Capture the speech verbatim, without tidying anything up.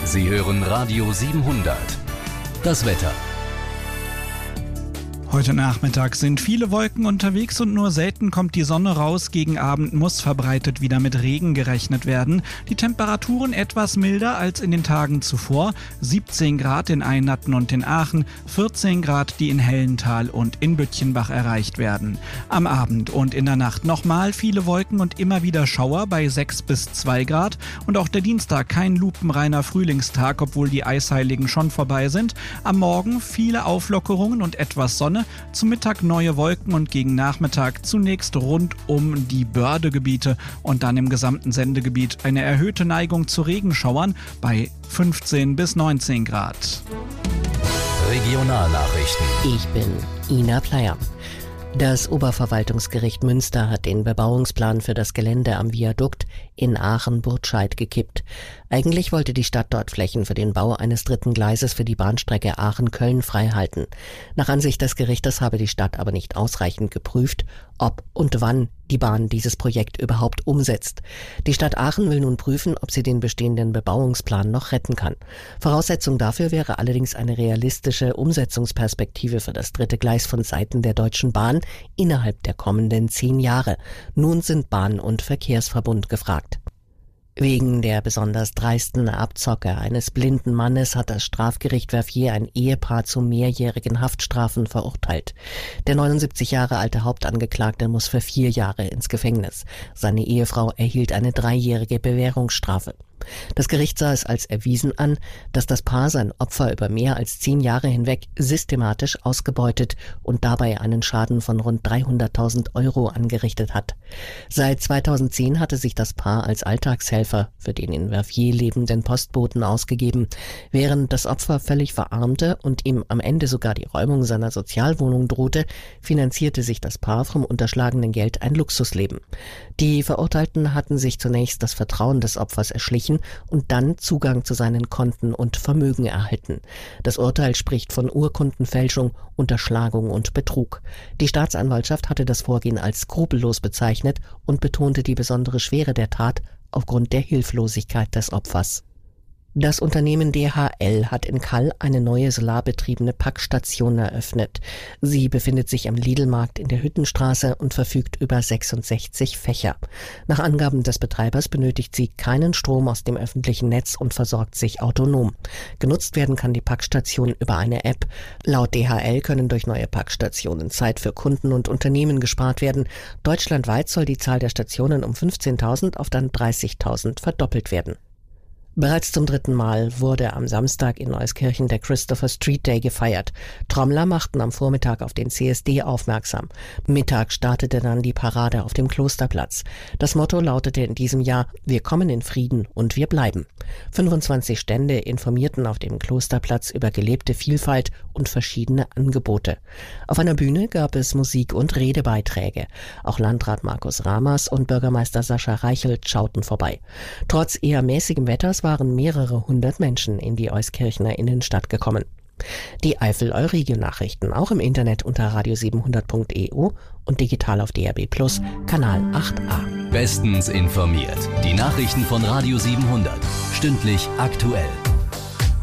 Sie hören Radio siebenhundert. Das Wetter. Heute Nachmittag sind viele Wolken unterwegs und nur selten kommt die Sonne raus. Gegen Abend muss verbreitet wieder mit Regen gerechnet werden. Die Temperaturen etwas milder als in den Tagen zuvor. siebzehn Grad in Eynatten und in Aachen, vierzehn Grad, die in Hellental und in Bütchenbach erreicht werden. Am Abend und in der Nacht nochmal viele Wolken und immer wieder Schauer bei sechs bis zwei Grad. Und auch der Dienstag kein lupenreiner Frühlingstag, obwohl die Eisheiligen schon vorbei sind. Am Morgen viele Auflockerungen und etwas Sonne. Zum Mittag neue Wolken und gegen Nachmittag zunächst rund um die Bördegebiete und dann im gesamten Sendegebiet eine erhöhte Neigung zu Regenschauern bei fünfzehn bis neunzehn Grad. Regionalnachrichten. Ich bin Ina Pleyer. Das Oberverwaltungsgericht Münster hat den Bebauungsplan für das Gelände am Viadukt in Aachen-Burtscheid gekippt. Eigentlich wollte die Stadt dort Flächen für den Bau eines dritten Gleises für die Bahnstrecke Aachen-Köln freihalten. Nach Ansicht des Gerichtes habe die Stadt aber nicht ausreichend geprüft, ob und wann die Bahn dieses Projekt überhaupt umsetzt. Die Stadt Aachen will nun prüfen, ob sie den bestehenden Bebauungsplan noch retten kann. Voraussetzung dafür wäre allerdings eine realistische Umsetzungsperspektive für das dritte Gleis von Seiten der Deutschen Bahn innerhalb der kommenden zehn Jahre. Nun sind Bahn- und Verkehrsverbund gefragt. Wegen der besonders dreisten Abzocke eines blinden Mannes hat das Strafgericht Verviers ein Ehepaar zu mehrjährigen Haftstrafen verurteilt. Der neunundsiebzig Jahre alte Hauptangeklagte muss für vier Jahre ins Gefängnis. Seine Ehefrau erhielt eine dreijährige Bewährungsstrafe. Das Gericht sah es als erwiesen an, dass das Paar sein Opfer über mehr als zehn Jahre hinweg systematisch ausgebeutet und dabei einen Schaden von rund dreihunderttausend Euro angerichtet hat. Seit zweitausendzehn hatte sich das Paar als Alltagshelfer für den in Verviers lebenden Postboten ausgegeben. Während das Opfer völlig verarmte und ihm am Ende sogar die Räumung seiner Sozialwohnung drohte, finanzierte sich das Paar vom unterschlagenen Geld ein Luxusleben. Die Verurteilten hatten sich zunächst das Vertrauen des Opfers erschlichen und dann Zugang zu seinen Konten und Vermögen erhalten. Das Urteil spricht von Urkundenfälschung, Unterschlagung und Betrug. Die Staatsanwaltschaft hatte das Vorgehen als skrupellos bezeichnet und betonte die besondere Schwere der Tat aufgrund der Hilflosigkeit des Opfers. Das Unternehmen D H L hat in Kall eine neue solarbetriebene Packstation eröffnet. Sie befindet sich am Lidl-Markt in der Hüttenstraße und verfügt über sechsundsechzig Fächer. Nach Angaben des Betreibers benötigt sie keinen Strom aus dem öffentlichen Netz und versorgt sich autonom. Genutzt werden kann die Packstation über eine App. Laut D H L können durch neue Packstationen Zeit für Kunden und Unternehmen gespart werden. Deutschlandweit soll die Zahl der Stationen um fünfzehntausend auf dann dreißigtausend verdoppelt werden. Bereits zum dritten Mal wurde am Samstag in Euskirchen der Christopher Street Day gefeiert. Trommler machten am Vormittag auf den C S D aufmerksam. Mittag startete dann die Parade auf dem Klosterplatz. Das Motto lautete in diesem Jahr: Wir kommen in Frieden und wir bleiben. fünfundzwanzig Stände informierten auf dem Klosterplatz über gelebte Vielfalt und verschiedene Angebote. Auf einer Bühne gab es Musik- und Redebeiträge. Auch Landrat Markus Ramers und Bürgermeister Sascha Reichelt schauten vorbei. Trotz eher mäßigem Wetters waren mehrere hundert Menschen in die Euskirchener Innenstadt gekommen. Die Eifel-Euregio-Nachrichten auch im Internet unter radio siebenhundert punkt e u und digital auf D A B plus, Kanal acht a. Bestens informiert. Die Nachrichten von Radio siebenhundert. Stündlich aktuell.